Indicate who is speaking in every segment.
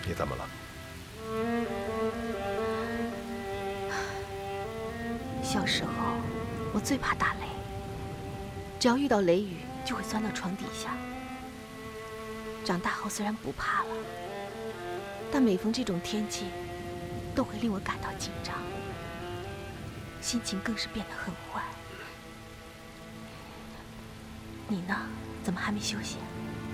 Speaker 1: 你怎么了？
Speaker 2: 小时候，我最怕打雷，只要遇到雷雨，就会钻到床底下。长大后虽然不怕了，但每逢这种天气，都会令我感到紧张，心情更是变得很坏。你呢？怎么还没休息？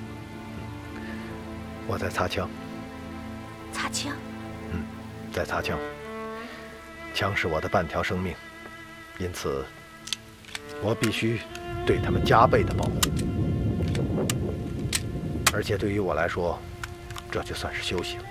Speaker 1: 我在擦枪。
Speaker 2: 擦枪？
Speaker 1: 在擦枪。枪是我的半条生命，因此我必须对他们加倍的保护。而且对于我来说，这就算是休息了。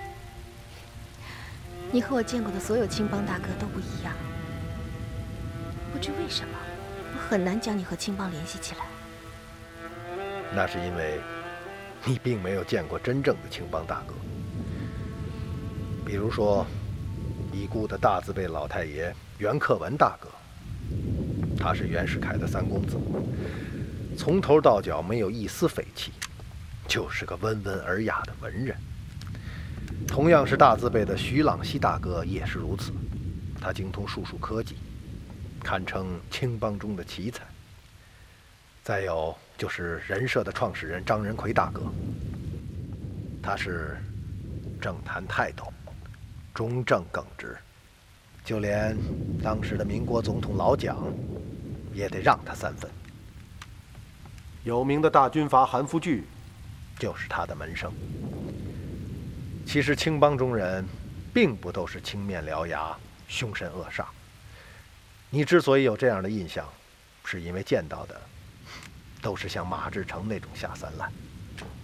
Speaker 2: 你和我见过的所有青帮大哥都不一样，不知为什么，我很难将你和青帮联系起来。
Speaker 1: 那是因为你并没有见过真正的青帮大哥。比如说，已故的大字辈老太爷袁克文大哥，他是袁世凯的三公子，从头到脚没有一丝匪气，就是个温文尔雅的文人。同样是大字辈的徐朗熙大哥也是如此，他精通术数科技，堪称青帮中的奇才。再有就是人社的创始人张仁奎大哥，他是政坛泰斗，中正耿直，就连当时的民国总统老蒋也得让他3分。
Speaker 3: 有名的大军阀韩复榘
Speaker 1: 就是他的门生。其实青帮中人并不都是青面獠牙、凶神恶煞。你之所以有这样的印象，是因为见到的都是像马志成那种下三滥。